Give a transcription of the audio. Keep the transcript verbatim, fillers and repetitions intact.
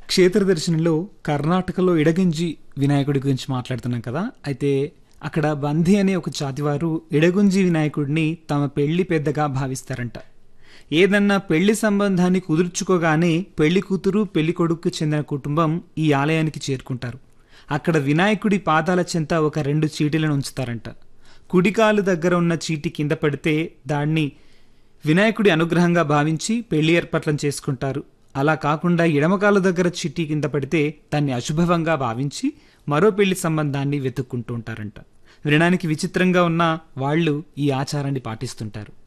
క్షేత్ర దర్శనంలో కర్ణాటకలో ఇడగంజి వినాయకుడి గురించి మాట్లాడుతున్నాం కదా. అయితే అక్కడ బంధి అనే ఒక జాతివారు ఇడగుంజి వినాయకుడిని తమ పెళ్లి పెద్దగా భావిస్తారంట. ఏదన్నా పెళ్లి సంబంధాన్ని కుదుర్చుకోగానే పెళ్లి కూతురు పెళ్లి కొడుకు చెందిన కుటుంబం ఈ ఆలయానికి చేరుకుంటారు. అక్కడ వినాయకుడి పాదాల చెంత ఒక రెండు చీటీలను ఉంచుతారంట. కుడికాలు దగ్గర ఉన్న చీటి కింద పడితే దాన్ని వినాయకుడి అనుగ్రహంగా భావించి పెళ్లి ఏర్పాట్లను చేసుకుంటారు. అలా కాకుండా ఎడమకాలు దగ్గర చీటీ కింద పడితే దాన్ని అశుభంగా భావించి మరో పెళ్లి సంబంధాన్ని వెతుక్కుంటూ ఉంటారంట. వినడానికి విచిత్రంగా ఉన్న వాళ్ళు ఈ ఆచారాన్ని పాటిస్తుంటారు.